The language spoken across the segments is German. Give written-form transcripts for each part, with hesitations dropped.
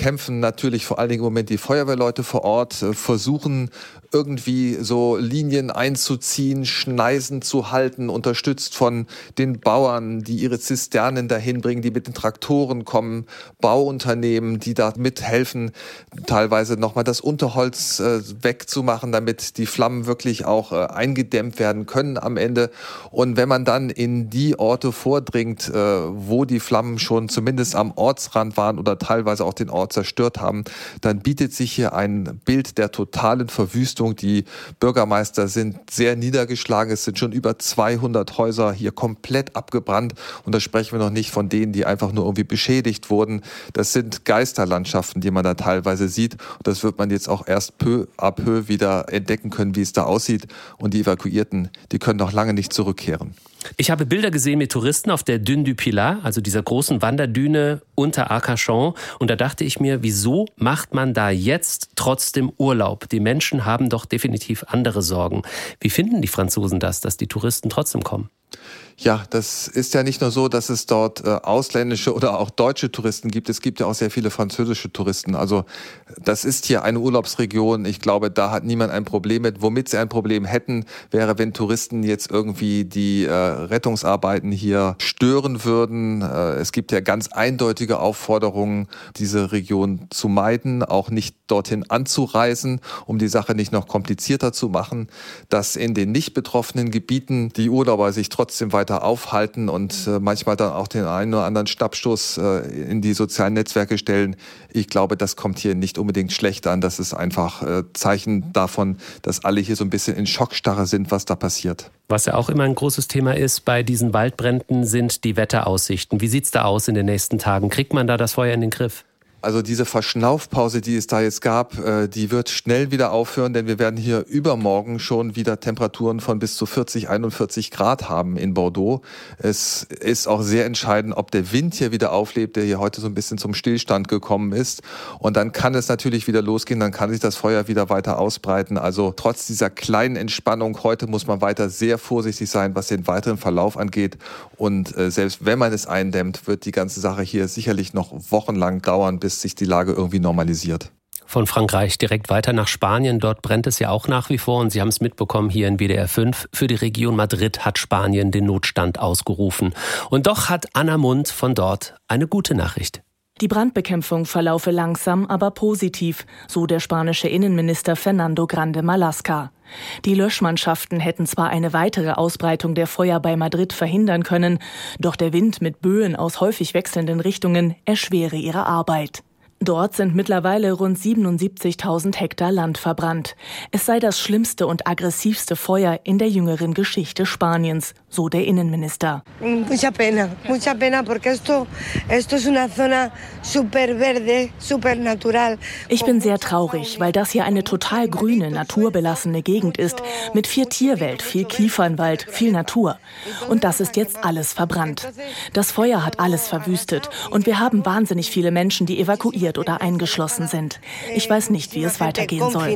kämpfen natürlich vor allen Dingen im Moment die Feuerwehrleute vor Ort, versuchen irgendwie so Linien einzuziehen, Schneisen zu halten, unterstützt von den Bauern, die ihre Zisternen dahin bringen, die mit den Traktoren kommen, Bauunternehmen, die da mithelfen, teilweise nochmal das Unterholz wegzumachen, damit die Flammen wirklich auch eingedämmt werden können am Ende. Und wenn man dann in die Orte vordringt, wo die Flammen schon zumindest am Ortsrand waren oder teilweise auch den Ort zerstört haben, dann bietet sich hier ein Bild der totalen Verwüstung. Die Bürgermeister sind sehr niedergeschlagen. Es sind schon über 200 Häuser hier komplett abgebrannt. Und da sprechen wir noch nicht von denen, die einfach nur irgendwie beschädigt wurden. Das sind Geisterlandschaften, die man da teilweise sieht. Und das wird man jetzt auch erst peu à peu wieder entdecken können, wie es da aussieht. Und die Evakuierten, die können noch lange nicht zurückkehren. Ich habe Bilder gesehen mit Touristen auf der Dune du Pilat, also dieser großen Wanderdüne unter Arcachon. Und da dachte ich mir, wieso macht man da jetzt trotzdem Urlaub? Die Menschen haben doch definitiv andere Sorgen. Wie finden die Franzosen das, dass die Touristen trotzdem kommen? Ja, das ist ja nicht nur so, dass es dort ausländische oder auch deutsche Touristen gibt. Es gibt ja auch sehr viele französische Touristen. Also das ist hier eine Urlaubsregion. Ich glaube, da hat niemand ein Problem mit. Womit sie ein Problem hätten, wäre, wenn Touristen jetzt irgendwie die Rettungsarbeiten hier stören würden. Es gibt ja ganz eindeutige Aufforderungen, diese Region zu meiden, auch nicht dorthin anzureisen, um die Sache nicht noch komplizierter zu machen. Dass in den nicht betroffenen Gebieten die Urlauber sich trotzdem weiter aufhalten und manchmal dann auch den einen oder anderen Schnappstoß in die sozialen Netzwerke stellen. Ich glaube, das kommt hier nicht unbedingt schlecht an. Das ist einfach Zeichen davon, dass alle hier so ein bisschen in Schockstarre sind, was da passiert. Was ja auch immer ein großes Thema ist bei diesen Waldbränden, sind die Wetteraussichten. Wie sieht's da aus in den nächsten Tagen? Kriegt man da das Feuer in den Griff? Also diese Verschnaufpause, die es da jetzt gab, die wird schnell wieder aufhören, denn wir werden hier übermorgen schon wieder Temperaturen von bis zu 40, 41 Grad haben in Bordeaux. Es ist auch sehr entscheidend, ob der Wind hier wieder auflebt, der hier heute so ein bisschen zum Stillstand gekommen ist. Und dann kann es natürlich wieder losgehen, dann kann sich das Feuer wieder weiter ausbreiten. Also trotz dieser kleinen Entspannung heute muss man weiter sehr vorsichtig sein, was den weiteren Verlauf angeht. Und selbst wenn man es eindämmt, wird die ganze Sache hier sicherlich noch wochenlang dauern, bis sich die Lage irgendwie normalisiert. Von Frankreich direkt weiter nach Spanien. Dort brennt es ja auch nach wie vor. Und Sie haben es mitbekommen hier in WDR 5. Für die Region Madrid hat Spanien den Notstand ausgerufen. Und doch hat Anna Mund von dort eine gute Nachricht. Die Brandbekämpfung verlaufe langsam, aber positiv, so der spanische Innenminister Fernando Grande Marlaska. Die Löschmannschaften hätten zwar eine weitere Ausbreitung der Feuer bei Madrid verhindern können, doch der Wind mit Böen aus häufig wechselnden Richtungen erschwere ihre Arbeit. Dort sind mittlerweile rund 77.000 Hektar Land verbrannt. Es sei das schlimmste und aggressivste Feuer in der jüngeren Geschichte Spaniens, so der Innenminister. Mucha pena, porque esto es una zona super verde, super natural. Ich bin sehr traurig, weil das hier eine total grüne, naturbelassene Gegend ist, mit viel Tierwelt, viel Kiefernwald, viel Natur. Und das ist jetzt alles verbrannt. Das Feuer hat alles verwüstet und wir haben wahnsinnig viele Menschen, die evakuiert oder eingeschlossen sind. Ich weiß nicht, wie es weitergehen soll.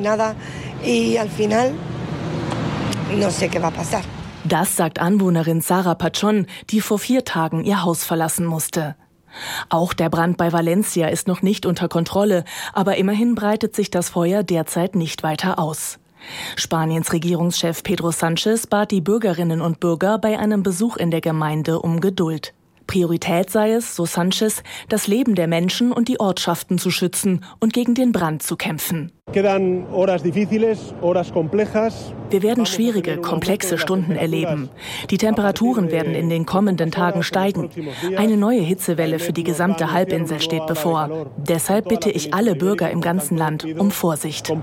Das sagt Anwohnerin Sara Pachon, die vor 4 Tagen ihr Haus verlassen musste. Auch der Brand bei Valencia ist noch nicht unter Kontrolle, aber immerhin breitet sich das Feuer derzeit nicht weiter aus. Spaniens Regierungschef Pedro Sánchez bat die Bürgerinnen und Bürger bei einem Besuch in der Gemeinde um Geduld. Priorität sei es, so Sánchez, das Leben der Menschen und die Ortschaften zu schützen und gegen den Brand zu kämpfen. Wir werden schwierige, komplexe Stunden erleben. Die Temperaturen werden in den kommenden Tagen steigen. Eine neue Hitzewelle für die gesamte Halbinsel steht bevor. Deshalb bitte ich alle Bürger im ganzen Land um Vorsicht.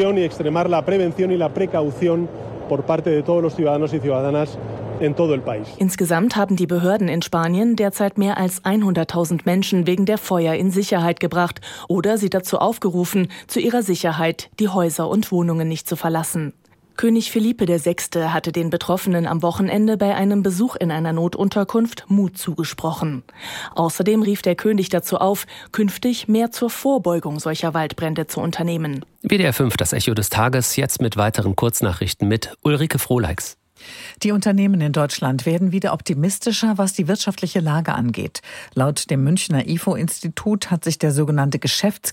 Insgesamt haben die Behörden in Spanien derzeit mehr als 100.000 Menschen wegen der Feuer in Sicherheit gebracht oder sie dazu aufgerufen, zu ihrer Sicherheit die Häuser und Wohnungen nicht zu verlassen. König Felipe VI. Hatte den Betroffenen am Wochenende bei einem Besuch in einer Notunterkunft Mut zugesprochen. Außerdem rief der König dazu auf, künftig mehr zur Vorbeugung solcher Waldbrände zu unternehmen. WDR 5, das Echo des Tages, jetzt mit weiteren Kurznachrichten mit Ulrike Frohleix. Die Unternehmen in Deutschland werden wieder optimistischer, was die wirtschaftliche Lage angeht. Laut dem Münchner IFO-Institut hat sich der sogenannte